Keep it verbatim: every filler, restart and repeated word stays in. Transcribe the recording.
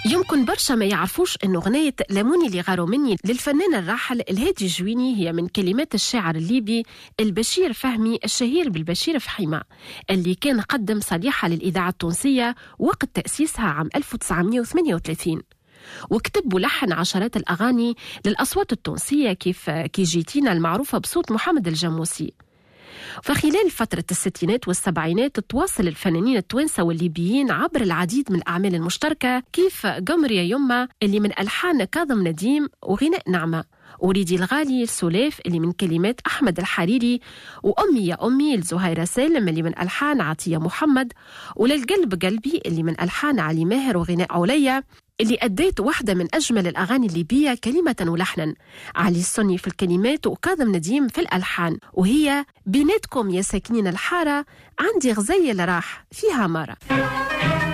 يمكن برشا ما يعرفوش أنه غناية لاموني اللي غاروا مني للفنان الراحل الهادي الجويني هي من كلمات الشاعر الليبي البشير فهمي الشهير بالبشير فحيمة، اللي كان قدم صريحة للإذاعة التونسية وقت تأسيسها عام ألف وتسعمائة وثمانية وثلاثين، وكتب ولحن عشرات الأغاني للأصوات التونسية كيف كي جيتينا المعروفة بصوت محمد الجاموسي. فخلال فترة الستينات والسبعينات تواصل الفنانين التوانسة والليبيين عبر العديد من الأعمال المشتركة كيف قمر يا يمة اللي من ألحان كاظم نديم وغناء نعمة، وريدي الغالي السلاف اللي من كلمات أحمد الحريري، وأمي يا أمي لزهيرة سالم اللي من ألحان عطية محمد، وللقلب قلبي اللي من ألحان علي ماهر وغناء عليا، اللي أديت واحدة من أجمل الأغاني الليبية كلمة ولحنا، علي السني في الكلمات وكاظم نديم في الألحان، وهي بيناتكم يا ساكنين الحارة عندي غزية راح فيها مرة.